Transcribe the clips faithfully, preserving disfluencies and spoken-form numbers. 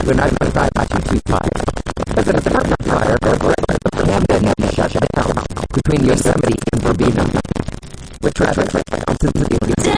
when I was five two five. President Carter prior Camden shut down between Yosemite and Verbena, which traffic to the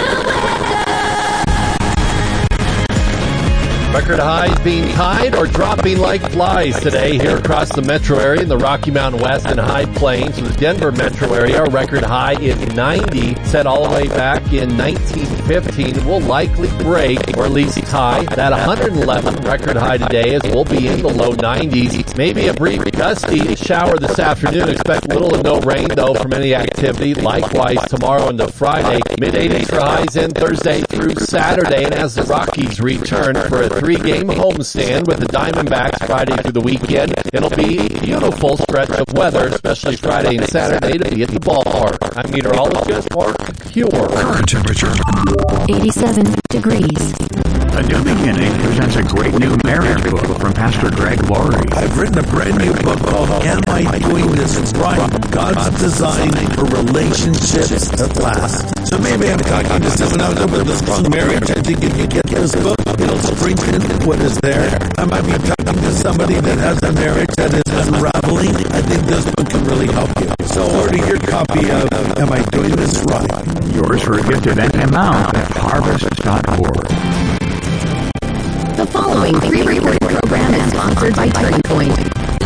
Record highs being tied or dropping like flies today here across the metro area in the Rocky Mountain West and High Plains. The Denver metro area, a record high is ninety, set all the way back in nineteen fifteen. Will likely break or at least tie that one hundred eleven record high today, as we'll be in the low nineties. Maybe a brief gusty shower this afternoon. Expect little to no rain, though, from any activity. Likewise, tomorrow into Friday, mid-eighties for highs in Thursday through Saturday. And as the Rockies return for a three-game homestand with the Diamondbacks Friday through the weekend, it'll be a beautiful stretch of weather, especially Friday and Saturday, to be at the ballpark. I'm meteorologist Mark Pure. Current temperature eighty-seven degrees. A New Beginning presents a great new marriage book from Pastor Greg Laurie. I've written a brand new book called Am I Doing This Right? God's Design for Relationships That Last. So maybe I'm talking to someone out there with a strong marriage. I think if you get this book, it'll strengthen what is there. I might be talking to somebody that has a marriage that is unraveling. I think this book can really help you. So order your copy of Am I Doing This Right? Yours for a gifted amount at harvest dot org. The following pre-recorded program is sponsored by Turning Point.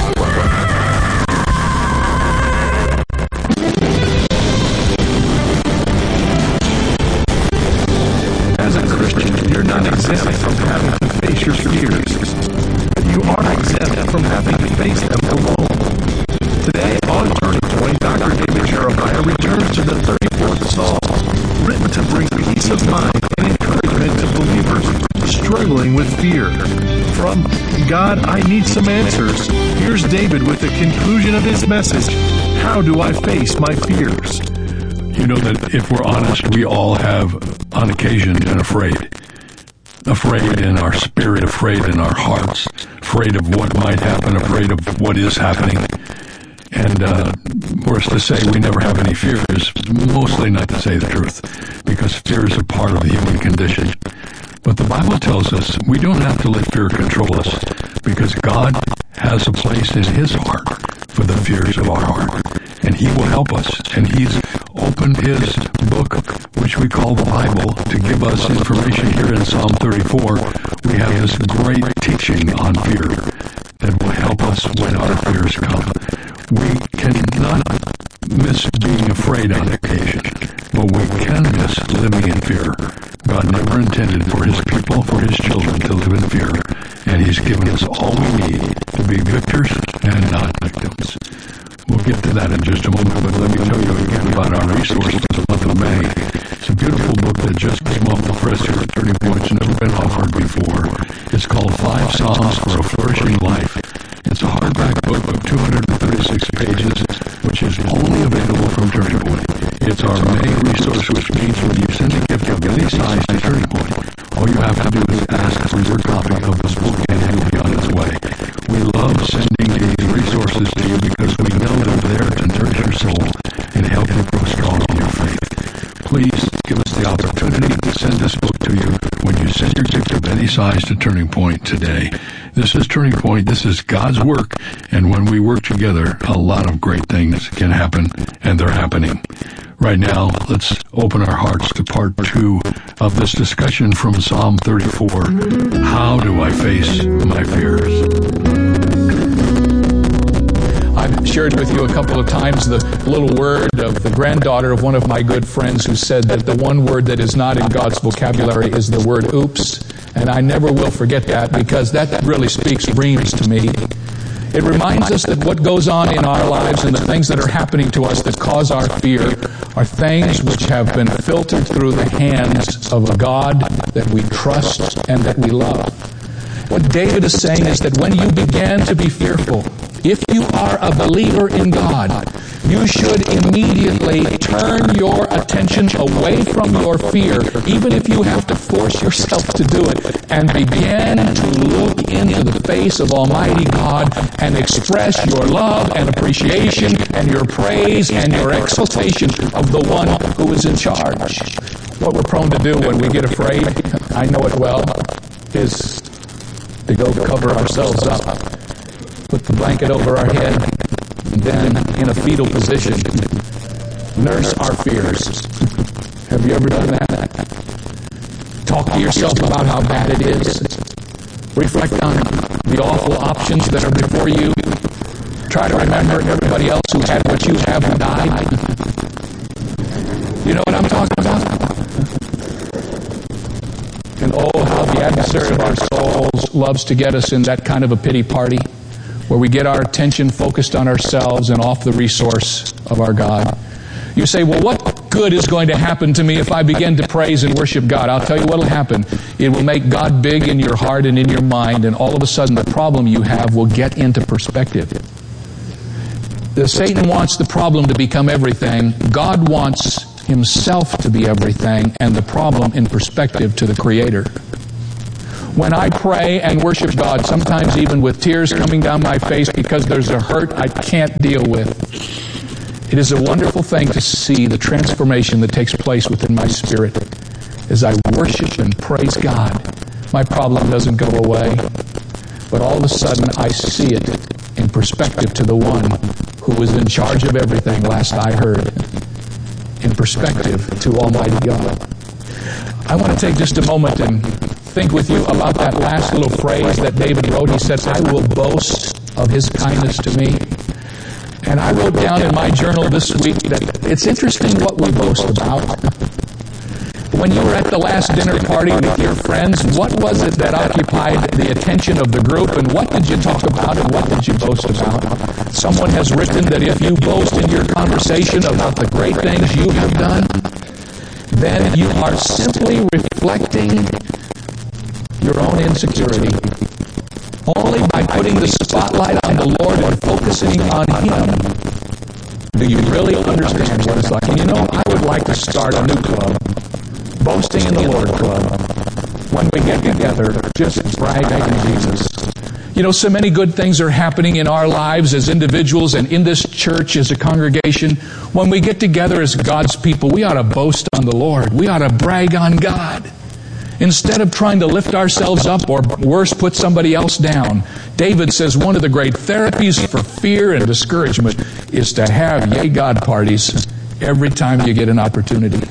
As a Christian, you're not exempt from having to face your fears, but you are exempt from having to face them alone. Today on Turning Point, Doctor David Jeremiah returns to the thirty-fourth Psalm, written to bring peace of mind and encouragement to believers struggling with fear. From God, I Need Some Answers, here's David with the conclusion of his message, How Do I Face My Fears? You know that if we're honest, we all have, on occasion, been afraid. Afraid in our spirit, afraid in our hearts, afraid of what might happen, afraid of what is happening. And uh, for us to say we never have any fear is mostly not to say the truth, because fear is a part of the human condition. But the Bible tells us we don't have to let fear control us, because God has a place in His heart for the fears of our heart. And He will help us. And He's opened His book, which we call the Bible, to give us information. Here in Psalm thirty-four, we have this great teaching on fear that will help us when our fears come. We cannot miss being afraid on occasion, but we can miss living in fear. God never intended for His people, for His children, to live in fear, and He's given us all we need to be victors and not victims. We'll get to that in just a moment, but let me tell you again about our resource for the month of May. It's a beautiful book that just came off the press here at Turning Point. It's never been offered before. It's called Five Songs for a Flourishing Life. It's a hardback book of two hundred thirty-six pages, which is only available from Turning Point. It's our May resource, which means when you send a gift of any size to Turning Point, all you have to do is ask for your copy of this book, and it will be on its way. We love sending these resources to you because we know they're there to nourish your soul and help you grow strong in your faith. Please give us the opportunity to send this book to you when you send your gift of any size to Turning Point today. This is Turning Point. This is God's work. And when we work together, a lot of great things can happen, and they're happening. Right now, let's open our hearts to part two of this discussion from Psalm thirty-four. How do I face my fears? I've shared with you a couple of times the little word of the granddaughter of one of my good friends who said that the one word that is not in God's vocabulary is the word oops. And I never will forget that, because that really speaks reams to me. It reminds us that what goes on in our lives and the things that are happening to us that cause our fear are things which have been filtered through the hands of a God that we trust and that we love. What David is saying is that when you began to be fearful, if you are a believer in God, you should immediately turn your attention away from your fear, even if you have to force yourself to do it, and begin to look into the face of Almighty God and express your love and appreciation and your praise and your exaltation of the one who is in charge. What we're prone to do when we get afraid, I know it well, is to go cover ourselves up, put the blanket over our head, and then in a fetal position, nurse our fears. Have you ever done that? Talk to yourself about how bad it is. Reflect on the awful options that are before you. Try to remember everybody else who had what you have who died. You know what I'm talking about? And oh, how the adversary of our souls loves to get us in that kind of a pity party where we get our attention focused on ourselves and off the resource of our God. You say, well, what good is going to happen to me if I begin to praise and worship God? I'll tell you what will happen. It will make God big in your heart and in your mind, and all of a sudden the problem you have will get into perspective. The Satan wants the problem to become everything. God wants himself to be everything, and the problem in perspective to the Creator. When I pray and worship God, sometimes even with tears coming down my face because there's a hurt I can't deal with, it is a wonderful thing to see the transformation that takes place within my spirit. As I worship and praise God, my problem doesn't go away, but all of a sudden I see it in perspective to the one who was in charge of everything last I heard, in perspective to Almighty God. I want to take just a moment and think with you about that last little phrase that David wrote. He said, I will boast of his kindness to me. And I wrote down in my journal this week that it's interesting what we boast about. When you were at the last dinner party with your friends, what was it that occupied the attention of the group, and what did you talk about, and what did you boast about? Someone has written that if you boast in your conversation about the great things you have done, then you are simply reflecting your own insecurity. Only by putting the spotlight on the Lord and focusing on Him do you really understand what it's like. And you know, I would like to start a new club, Boasting in the Lord Club. When we get together, just brag on Jesus. You know, so many good things are happening in our lives as individuals and in this church as a congregation. When we get together as God's people, we ought to boast on the Lord. We ought to brag on God. Instead of trying to lift ourselves up or worse, put somebody else down. David says one of the great therapies for fear and discouragement is to have yay God parties every time you get an opportunity.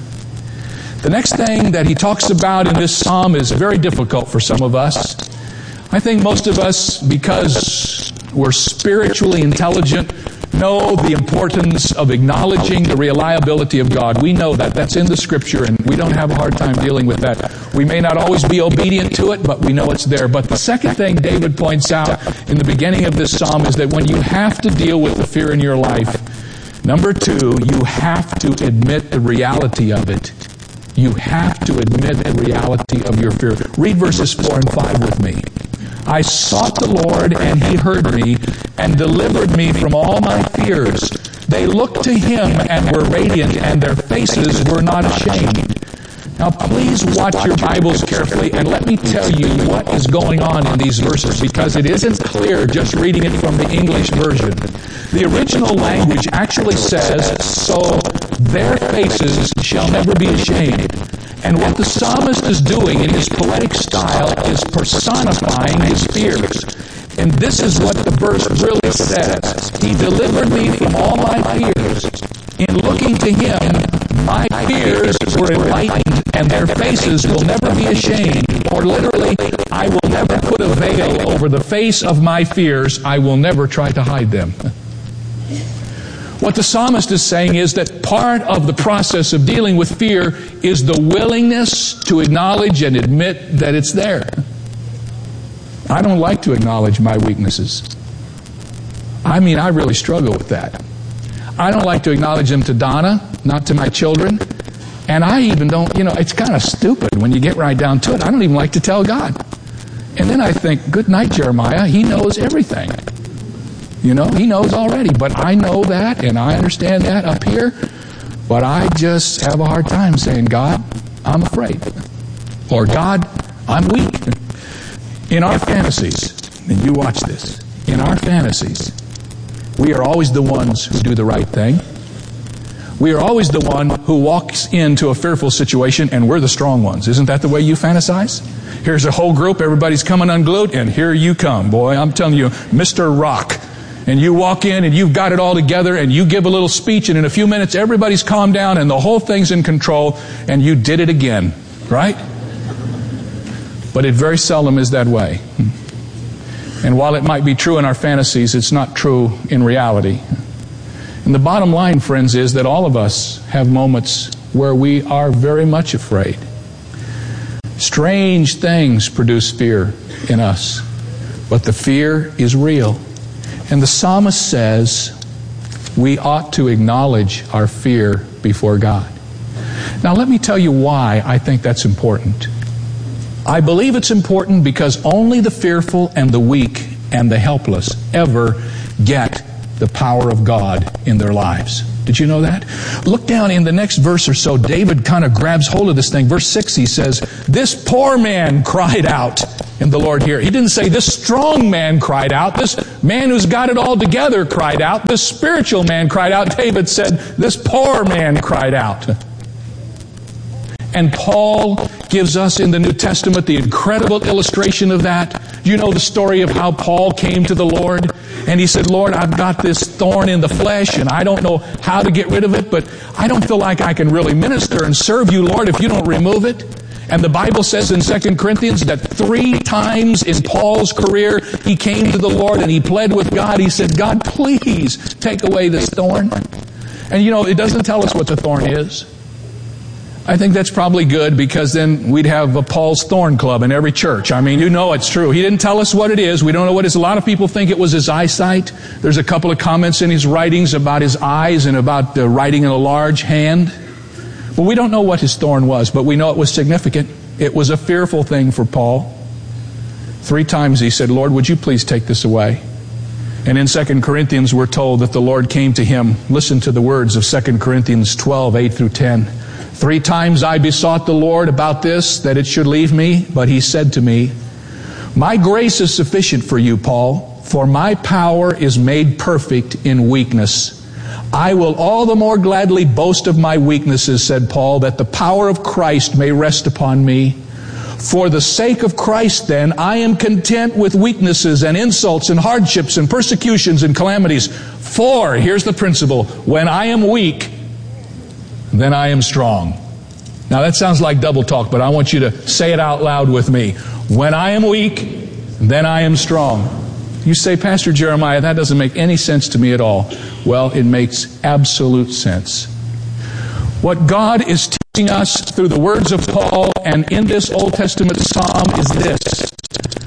The next thing that he talks about in this psalm is very difficult for some of us. I think most of us, because we're spiritually intelligent, know the importance of acknowledging the reliability of God. We know that. That's in the Scripture, and we don't have a hard time dealing with that. We may not always be obedient to it, but we know it's there. But the second thing David points out in the beginning of this psalm is that when you have to deal with the fear in your life, number two, you have to admit the reality of it. You have to admit the reality of your fear. Read verses four and five with me. I sought the Lord, and He heard me, and delivered me from all my fears. They looked to Him and were radiant, and their faces were not ashamed. Now please watch your Bibles carefully, and let me tell you what is going on in these verses, because it isn't clear just reading it from the English version. The original language actually says, so their faces shall never be ashamed. And what the psalmist is doing in his poetic style is personifying his fears. And this is what the verse really says. He delivered me from all my fears. In looking to Him, my fears were enlightened, and their faces will never be ashamed. Or literally, I will never put a veil over the face of my fears. I will never try to hide them. What the psalmist is saying is that part of the process of dealing with fear is the willingness to acknowledge and admit that it's there. I don't like to acknowledge my weaknesses. I mean, I really struggle with that. I don't like to acknowledge them to Donna, not to my children. And I even don't, you know, it's kind of stupid when you get right down to it. I don't even like to tell God. And then I think, good night, Jeremiah. He knows everything. You know, He knows already. But I know that, and I understand that up here. But I just have a hard time saying, God, I'm afraid. Or, God, I'm weak. In our fantasies, and you watch this, in our fantasies, we are always the ones who do the right thing. We are always the one who walks into a fearful situation, and we're the strong ones. Isn't that the way you fantasize? Here's a whole group, everybody's coming unglued, and here you come. Boy, I'm telling you, Mister Rock. And you walk in, and you've got it all together, and you give a little speech, and in a few minutes, everybody's calmed down, and the whole thing's in control, and you did it again. Right? But it very seldom is that way. And while it might be true in our fantasies, it's not true in reality. And the bottom line, friends, is that all of us have moments where we are very much afraid. Strange things produce fear in us, but the fear is real. And the psalmist says we ought to acknowledge our fear before God. Now let me tell you why I think that's important. I believe it's important because only the fearful and the weak and the helpless ever get the power of God in their lives. Did you know that? Look down in the next verse or so. David kind of grabs hold of this thing. Verse six, he says, "This poor man cried out." And the Lord heard. He didn't say, "This strong man cried out." This man who's got it all together cried out. This spiritual man cried out. David said, "This poor man cried out." And Paul gives us in the New Testament the incredible illustration of that. You know the story of how Paul came to the Lord and he said, "Lord, I've got this thorn in the flesh and I don't know how to get rid of it, but I don't feel like I can really minister and serve you, Lord, if you don't remove it." And the Bible says in Second Corinthians that three times in Paul's career he came to the Lord and he pled with God. He said, "God, please take away this thorn." And you know, it doesn't tell us what the thorn is. I think that's probably good because then we'd have a Paul's Thorn Club in every church. I mean, you know it's true. He didn't tell us what it is. We don't know what it is. A lot of people think it was his eyesight. There's a couple of comments in his writings about his eyes and about the writing in a large hand. But we don't know what his thorn was, but we know it was significant. It was a fearful thing for Paul. Three times he said, "Lord, would you please take this away?" And in Second Corinthians we're told that the Lord came to him. Listen to the words of Second Corinthians twelve, eight through ten. "Three times I besought the Lord about this, that it should leave me, but he said to me, 'My grace is sufficient for you, Paul, for my power is made perfect in weakness.' I will all the more gladly boast of my weaknesses," said Paul, "that the power of Christ may rest upon me. For the sake of Christ, then, I am content with weaknesses and insults and hardships and persecutions and calamities. For," here's the principle, "when I am weak, then I am strong." Now that sounds like double talk, but I want you to say it out loud with me. When I am weak, then I am strong. You say, "Pastor Jeremiah, that doesn't make any sense to me at all." Well, it makes absolute sense. What God is teaching us through the words of Paul and in this Old Testament psalm is this: